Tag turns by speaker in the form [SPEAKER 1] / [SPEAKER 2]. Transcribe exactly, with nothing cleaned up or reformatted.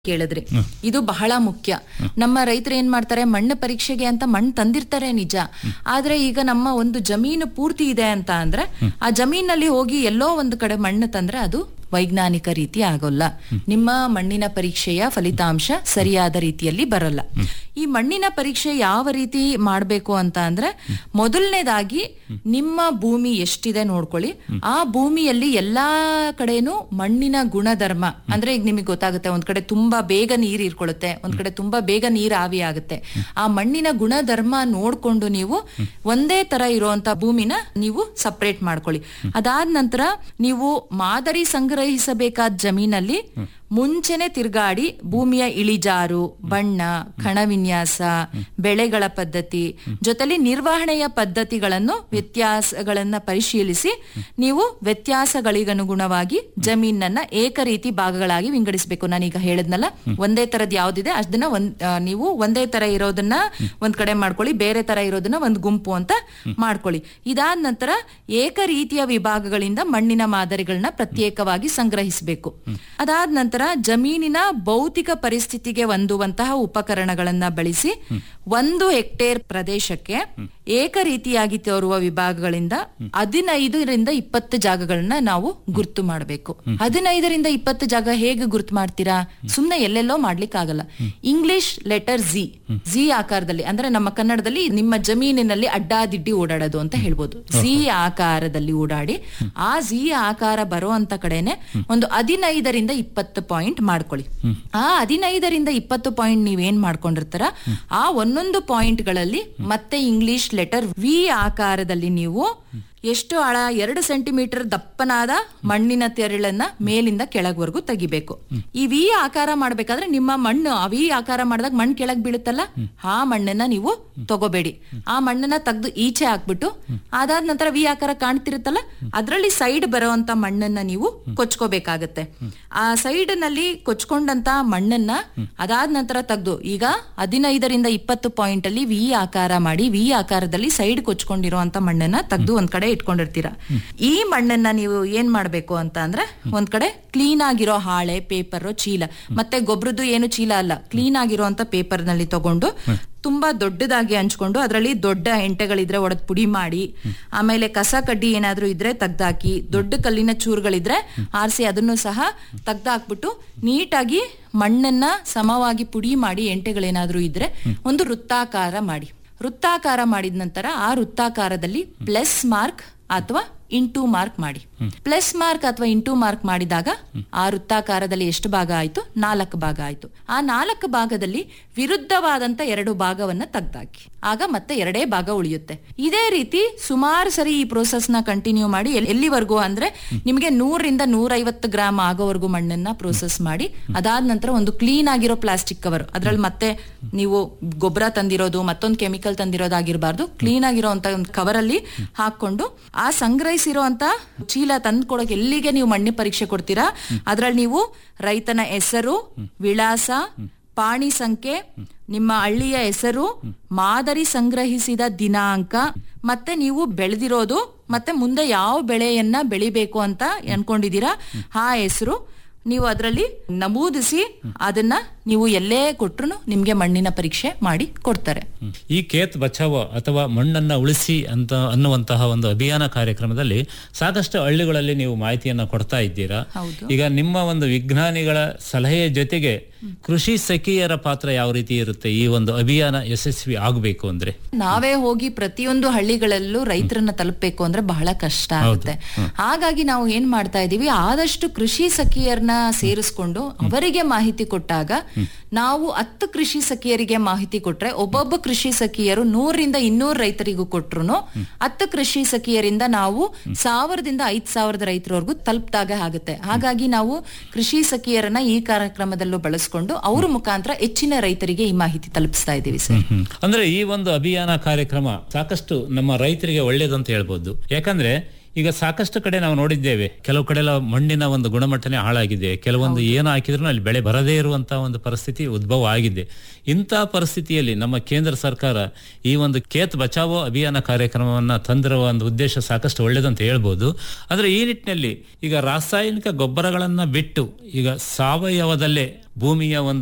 [SPEAKER 1] ಕೇಳಿದ್ರಿ ಇದು ಬಹಳ ಮುಖ್ಯ. ನಮ್ಮ ರೈತರು ಏನ್ ಮಾಡ್ತಾರೆ, ಮಣ್ಣು ಪರೀಕ್ಷೆಗೆ ಅಂತ ಮಣ್ಣು ತಂದಿರ್ತಾರೆ ನಿಜ, ಆದ್ರೆ ಈಗ ನಮ್ಮ ಒಂದು ಜಮೀನು ಪೂರ್ತಿ ಇದೆ ಅಂತ ಅಂದ್ರೆ ಆ ಜಮೀನಲ್ಲಿ ಹೋಗಿ ಎಲ್ಲೋ ಒಂದು ಕಡೆ ಮಣ್ಣು ತಂದ್ರೆ ಅದು ವೈಜ್ಞಾನಿಕ ರೀತಿ ಆಗೋಲ್ಲ. ನಿಮ್ಮ ಮಣ್ಣಿನ ಪರೀಕ್ಷೆಯ ಫಲಿತಾಂಶ ಸರಿಯಾದ ರೀತಿಯಲ್ಲಿ ಬರಲ್ಲ. ಈ ಮಣ್ಣಿನ ಪರೀಕ್ಷೆ ಯಾವ ರೀತಿ ಮಾಡಬೇಕು ಅಂತ ಅಂದ್ರೆ, ಮೊದಲನೇದಾಗಿ ನಿಮ್ಮ ಭೂಮಿ ಎಷ್ಟಿದೆ ನೋಡ್ಕೊಳ್ಳಿ. ಆ ಭೂಮಿಯಲ್ಲಿ ಎಲ್ಲಾ ಕಡೆನೂ ಮಣ್ಣಿನ ಗುಣಧರ್ಮ ಅಂದ್ರೆ, ಈಗ ನಿಮಗೆ ಗೊತ್ತಾಗುತ್ತೆ, ಒಂದ್ ಕಡೆ ತುಂಬಾ ಬೇಗ ನೀರು ಇರ್ಕೊಳ್ಳುತ್ತೆ, ಒಂದ್ ಕಡೆ ತುಂಬಾ ಬೇಗ ನೀರು ಆವಿ ಆಗುತ್ತೆ. ಆ ಮಣ್ಣಿನ ಗುಣಧರ್ಮ ನೋಡ್ಕೊಂಡು ನೀವು ಒಂದೇ ತರ ಇರುವಂತ ಭೂಮಿನ ನೀವು ಸಪರೇಟ್ ಮಾಡ್ಕೊಳ್ಳಿ. ಅದಾದ ನಂತರ ನೀವು ಮಾದರಿ ಸಂಗ್ರಹಿಸಬೇಕಾದ ಜಮೀನಲ್ಲಿ ಮುಂಚೆನೆ ತಿರ್ಗಾಡಿ ಭೂಮಿಯ ಇಳಿಜಾರು, ಬಣ್ಣ, ಕಣವಿನ್ಯಾಸ, ಬೆಳೆಗಳ ಪದ್ಧತಿ ಜೊತೆಲಿ ನಿರ್ವಹಣೆಯ ಪದ್ಧತಿಗಳನ್ನು ವ್ಯತ್ಯಾಸಗಳನ್ನ ಪರಿಶೀಲಿಸಿ ನೀವು ವ್ಯತ್ಯಾಸಗಳಿಗನುಗುಣವಾಗಿ ಜಮೀನನ್ನ ಏಕರೀತಿ ಭಾಗಗಳಾಗಿ ವಿಂಗಡಿಸಬೇಕು. ನಾನೀಗ ಹೇಳಿದ್ನಲ್ಲ, ಒಂದೇ ತರದ್ ಯಾವ್ದಿದೆ ಅದನ್ನ ಒಂದ್ ನೀವು ಒಂದೇ ತರ ಇರೋದನ್ನ ಒಂದ್ ಕಡೆ ಮಾಡ್ಕೊಳ್ಳಿ, ಬೇರೆ ತರ ಇರೋದನ್ನ ಒಂದ್ ಗುಂಪು ಅಂತ ಮಾಡ್ಕೊಳ್ಳಿ. ಇದಾದ ನಂತರ ಏಕರೀತಿಯ ವಿಭಾಗಗಳಿಂದ ಮಣ್ಣಿನ ಮಾದರಿಗಳನ್ನ ಪ್ರತ್ಯೇಕವಾಗಿ ಸಂಗ್ರಹಿಸಬೇಕು. ಅದಾದ ನಂತರ ಜಮೀನಿನ ಭೌತಿಕ ಪರಿಸ್ಥಿತಿಗೆ ಹೊಂದುವಂತಹ ಉಪಕರಣಗಳನ್ನ ಬಳಸಿ ಒಂದು ಹೆಕ್ಟೇರ್ ಪ್ರದೇಶಕ್ಕೆ ಏಕರೀತಿಯಾಗಿ ತೋರುವ ವಿಭಾಗಗಳಿಂದ ಹದಿನೈದರಿಂದ ಇಪ್ಪತ್ತು ಜಾಗಗಳನ್ನ ನಾವು ಗುರ್ತು ಮಾಡಬೇಕು. ಹದಿನೈದರಿಂದ ಇಪ್ಪತ್ತು ಜಾಗ ಹೇಗೆ ಗುರ್ತು ಮಾಡ್ತೀರಾ? ಸುಮ್ನೆ ಎಲ್ಲೆಲ್ಲೋ ಮಾಡ್ಲಿಕ್ಕೆ ಆಗಲ್ಲ. ಇಂಗ್ಲಿಷ್ ಲೆಟರ್ ಜಿ ಜಿ ಆಕಾರದಲ್ಲಿ, ಅಂದ್ರೆ ನಮ್ಮ ಕನ್ನಡದಲ್ಲಿ ನಿಮ್ಮ ಜಮೀನಿನಲ್ಲಿ ಅಡ್ಡಾದಿಡ್ಡಿ ಓಡಾಡೋದು ಅಂತ ಹೇಳ್ಬೋದು. ಜಿ ಆಕಾರದಲ್ಲಿ ಓಡಾಡಿ ಆ ಜಿ ಆಕಾರ ಬರುವಂತ ಕಡೆನೆ ಒಂದು ಹದಿನೈದರಿಂದ ಇಪ್ಪತ್ತು ಪಾಯಿಂಟ್ ಮಾಡ್ಕೊಳ್ಳಿ. ಆ ಹದಿನೈದರಿಂದ ಇಪ್ಪತ್ತು ಪಾಯಿಂಟ್ ನೀವೇನ್ ಮಾಡ್ಕೊಂಡಿರ್ತಾರ, ಆ ಒಂದೊಂದು ಪಾಯಿಂಟ್ ಗಳಲ್ಲಿ ಮತ್ತೆ ಇಂಗ್ಲಿಷ್ ಲೆಟರ್ ವಿ ಆಕಾರದಲ್ಲಿ ನೀವು ಎಷ್ಟು ಆಳ, ಎರಡು ಸೆಂಟಿಮೀಟರ್ ದಪ್ಪನಾದ ಮಣ್ಣಿನ ತೆರಳನ್ನ ಮೇಲಿಂದ ಕೆಳಗ್ವರೆಗೂ ತೆಗಿಬೇಕು. ಈ ವಿ ಆಕಾರ ಮಾಡ್ಬೇಕಾದ್ರೆ ನಿಮ್ಮ ಮಣ್ಣು ಆ ವಿ ಆಕಾರ ಮಾಡಿದಾಗ ಮಣ್ಣು ಕೆಳಗ್ ಬೀಳುತ್ತಲ್ಲ, ಆ ಮಣ್ಣನ್ನ ನೀವು ತಗೋಬೇಡಿ. ಆ ಮಣ್ಣನ್ನ ತೆಗೆದು ಈಚೆ ಹಾಕ್ಬಿಟ್ಟು ಅದಾದ ನಂತರ ವಿ ಆಕಾರ ಕಾಣ್ತಿರುತ್ತಲ್ಲ, ಅದ್ರಲ್ಲಿ ಸೈಡ್ ಬರುವಂತ ಮಣ್ಣನ್ನ ನೀವು ಕೊಚ್ಕೋಬೇಕಾಗತ್ತೆ. ಆ ಸೈಡ್ ನಲ್ಲಿ ಕೊಚ್ಕೊಂಡಂತ ಮಣ್ಣನ್ನ ಅದಾದ ನಂತರ ತೆಗೆದು ಈಗ ಹದಿನೈದರಿಂದ ಇಪ್ಪತ್ತು ಪಾಯಿಂಟ್ ಅಲ್ಲಿ ವಿ ಆಕಾರ ಮಾಡಿ ವಿ ಆಕಾರದಲ್ಲಿ ಸೈಡ್ ಕೊಚ್ಕೊಂಡಿರುವಂತ ಮಣ್ಣನ್ನ ತೆಗೆದು ಒಂದ್ ಕಡೆ ಇಟ್ಕೊಂಡಿರ್ತೀರಾ. ಈ ಮಣ್ಣನ್ನ ನೀವು ಏನ್ ಮಾಡ್ಬೇಕು ಅಂತ ಅಂದ್ರೆ, ಒಂದ್ ಕಡೆ ಕ್ಲೀನ್ ಆಗಿರೋ ಹಾಳೆ, ಪೇಪರ್, ಚೀಲ, ಮತ್ತೆ ಗೊಬ್ಬರದ್ದು ಏನು ಚೀಲ ಅಲ್ಲ, ಕ್ಲೀನ್ ಆಗಿರುವಂತ ಪೇಪರ್ ನಲ್ಲಿ ತಗೊಂಡು ತುಂಬಾ ದೊಡ್ಡದಾಗಿ ಹಂಚ್ಕೊಂಡು ಅದರಲ್ಲಿ ದೊಡ್ಡ ಎಂಟೆಗಳಿದ್ರೆ ಒಡೆದ್ ಪುಡಿ ಮಾಡಿ, ಆಮೇಲೆ ಕಸ ಕಡ್ಡಿ ಏನಾದ್ರೂ ಇದ್ರೆ ತೆಗ್ದಾಕಿ, ದೊಡ್ಡ ಕಲ್ಲಿನ ಚೂರುಗಳಿದ್ರೆ ಆರಿಸಿ ಅದನ್ನು ಸಹ ತೆಗ್ದಾಕ್ಬಿಟ್ಟು ನೀಟಾಗಿ ಮಣ್ಣನ್ನ ಸಮವಾಗಿ ಪುಡಿ ಮಾಡಿ, ಎಂಟೆಗಳೇನಾದ್ರೂ ಇದ್ರೆ ಒಂದು ವೃತ್ತಾಕಾರ ಮಾಡಿ. ವೃತ್ತಾಕಾರ ಮಾಡಿದ ನಂತರ ಆ ವೃತ್ತಾಕಾರದಲ್ಲಿ ಪ್ಲಸ್ ಮಾರ್ಕ್ ಅಥವಾ ಇಂಟು ಮಾರ್ಕ್ ಮಾಡಿ. ಪ್ಲಸ್ ಮಾರ್ಕ್ ಅಥವಾ ಇಂಟು ಮಾರ್ಕ್ ಮಾಡಿದಾಗ ಆ ವೃತ್ತಾಕಾರದಲ್ಲಿ ಎಷ್ಟು ಭಾಗ ಆಯ್ತು? ನಾಲ್ಕು ಭಾಗ ಆಯ್ತು. ಆ ನಾಲ್ಕು ಭಾಗದಲ್ಲಿ ವಿರುದ್ಧವಾದಂತ ಎರಡು ಭಾಗವನ್ನ ತೆಗ್ದಾಕಿ, ಆಗ ಮತ್ತೆ ಎರಡೇ ಭಾಗ ಉಳಿಯುತ್ತೆ. ಇದೇ ರೀತಿ ಸುಮಾರು ಸರಿ ಈ ಪ್ರೋಸೆಸ್ ನ ಕಂಟಿನ್ಯೂ ಮಾಡಿ ಎಲ್ಲಿವರೆಗೂ ಅಂದ್ರೆ ನಿಮಗೆ ನೂರರಿಂದ ನೂರೈವತ್ತು ಗ್ರಾಮ್ ಆಗೋವರೆಗೂ ಮಣ್ಣನ್ನ ಪ್ರೋಸೆಸ್ ಮಾಡಿ, ಅದಾದ ನಂತರ ಒಂದು ಕ್ಲೀನ್ ಆಗಿರೋ ಪ್ಲಾಸ್ಟಿಕ್ ಕವರ್, ಅದ್ರಲ್ಲಿ ಮತ್ತೆ ನೀವು ಗೊಬ್ಬರ ತಂದಿರೋದು ಮತ್ತೊಂದು ಕೆಮಿಕಲ್ ತಂದಿರೋದಾಗಿರ್ಬಾರ್ದು, ಕ್ಲೀನ್ ಆಗಿರೋಂತ ಒಂದು ಕವರ್ ಅಲ್ಲಿ ಹಾಕೊಂಡು ಆ ಸಂಗ್ರಹಿಸಿರೋ ಅಂತ ಚೀಲ ತಂದು ಕೊಡೋಕೆ ಎಲ್ಲಿಗೆ ನೀವು ಮಣ್ಣು ಪರೀಕ್ಷೆ ಕೊಡ್ತೀರಾ ಅದ್ರಲ್ಲಿ ನೀವು ರೈತನ ಹೆಸರು, ವಿಳಾಸ, ಪಾಣಿ ಸಂಖ್ಯೆ, ನಿಮ್ಮ ಹಳ್ಳಿಯ ಹೆಸರು, ಮಾದರಿ ಸಂಗ್ರಹಿಸಿದ ದಿನಾಂಕ, ಮತ್ತೆ ನೀವು ಬೆಳೆದಿರೋದು, ಮತ್ತೆ ಮುಂದೆ ಯಾವ ಬೆಳೆಯನ್ನ ಬೆಳಿಬೇಕು ಅಂತ ಅನ್ಕೊಂಡಿದೀರಾ ಆ ಹೆಸರು ನೀವು ಅದರಲ್ಲಿ ನಮೂದಿಸಿ ಅದನ್ನ ನೀವು ಎಲ್ಲೇ ಕೊಟ್ರು ನಿಮ್ಗೆ ಮಣ್ಣಿನ ಪರೀಕ್ಷೆ ಮಾಡಿ ಕೊಡ್ತಾರೆ.
[SPEAKER 2] ಈ ಖೇತ್ ಬಚಾವೋ ಅಥವಾ ಮಣ್ಣನ್ನ ಉಳಿಸಿ ಅಂತ ಅನ್ನುವಂತಹ ಒಂದು ಅಭಿಯಾನ ಕಾರ್ಯಕ್ರಮದಲ್ಲಿ ಸಾಕಷ್ಟು ಹಳ್ಳಿಗಳಲ್ಲಿ ನೀವು ಮಾಹಿತಿಯನ್ನ ಕೊಡ್ತಾ ಇದ್ದೀರಾ. ಈಗ ನಿಮ್ಮ ಒಂದು ವಿಜ್ಞಾನಿಗಳ ಸಲಹೆಯ ಜೊತೆಗೆ ಕೃಷಿ ಸಖಿಯರ ಪಾತ್ರ ಯಾವ ರೀತಿ ಇರುತ್ತೆ ಈ ಒಂದು ಅಭಿಯಾನ ಯಶಸ್ವಿ ಆಗಬೇಕು ಅಂದ್ರೆ?
[SPEAKER 1] ನಾವೇ ಹೋಗಿ ಪ್ರತಿಯೊಂದು ಹಳ್ಳಿಗಳಲ್ಲೂ ರೈತರನ್ನ ತಲುಪಬೇಕು ಅಂದ್ರೆ ಬಹಳ ಕಷ್ಟ ಆಗುತ್ತೆ. ಹಾಗಾಗಿ ನಾವು ಏನ್ ಮಾಡ್ತಾ ಇದೀವಿ, ಆದಷ್ಟು ಕೃಷಿ ಸಖಿಯರನ್ನ ಸೇರಿಸ್ಕೊಂಡು ಅವರಿಗೆ ಮಾಹಿತಿ ಕೊಟ್ಟಾಗ, ನಾವು ಹತ್ತು ಕೃಷಿ ಸಖಿಯರಿಗೆ ಮಾಹಿತಿ ಕೊಟ್ರೆ ಒಬ್ಬೊಬ್ಬ ಕೃಷಿ ಸಖಿಯರು ನೂರರಿಂದ ಇನ್ನೂರು ರೈತರಿಗೂ ಕೊಟ್ರು ಹತ್ತು ಕೃಷಿ ಸಖಿಯರಿಂದ ನಾವು ಸಾವಿರದಿಂದ ಐದ್ ಸಾವಿರದ ರೈತರವರೆಗೂ ತಲುಪಿದಾಗ ಆಗುತ್ತೆ. ಹಾಗಾಗಿ ನಾವು ಕೃಷಿ ಸಖಿಯರನ್ನ ಈ ಕಾರ್ಯಕ್ರಮದಲ್ಲೂ ಬಳಸ್ಕೊಂಡು ಅವ್ರ ಮುಖಾಂತರ ಹೆಚ್ಚಿನ ರೈತರಿಗೆ ಈ ಮಾಹಿತಿ ತಲುಪಿಸ್ತಾ ಇದ್ದೀವಿ ಸರ್.
[SPEAKER 2] ಅಂದ್ರೆ ಈ ಒಂದು ಅಭಿಯಾನ ಕಾರ್ಯಕ್ರಮ ಸಾಕಷ್ಟು ನಮ್ಮ ರೈತರಿಗೆ ಒಳ್ಳೇದಂತ ಹೇಳ್ಬೋದು. ಯಾಕಂದ್ರೆ ಈಗ ಸಾಕಷ್ಟು ಕಡೆ ನಾವು ನೋಡಿದ್ದೇವೆ, ಕೆಲವು ಕಡೆ ಎಲ್ಲ ಮಣ್ಣಿನ ಒಂದು ಗುಣಮಟ್ಟನೇ ಹಾಳಾಗಿದೆ, ಕೆಲವೊಂದು ಏನು ಹಾಕಿದ್ರು ಅಲ್ಲಿ ಬೆಳೆ ಬರದೇ ಇರುವಂತಹ ಒಂದು ಪರಿಸ್ಥಿತಿ ಉದ್ಭವ ಆಗಿದೆ. ಇಂಥ ಪರಿಸ್ಥಿತಿಯಲ್ಲಿ ನಮ್ಮ ಕೇಂದ್ರ ಸರ್ಕಾರ ಈ ಒಂದು ಖೇತ್ ಬಚಾವೋ ಅಭಿಯಾನ ಕಾರ್ಯಕ್ರಮವನ್ನ ತಂದಿರುವ ಒಂದು ಉದ್ದೇಶ ಸಾಕಷ್ಟು ಒಳ್ಳೆಯದಂತ ಹೇಳ್ಬೋದು. ಆದ್ರೆ ಈ ನಿಟ್ಟಿನಲ್ಲಿ ಈಗ ರಾಸಾಯನಿಕ ಗೊಬ್ಬರಗಳನ್ನ ಬಿಟ್ಟು ಈಗ ಸಾವಯವದಲ್ಲೇ ಭೂಮಿಯ ಒಂದು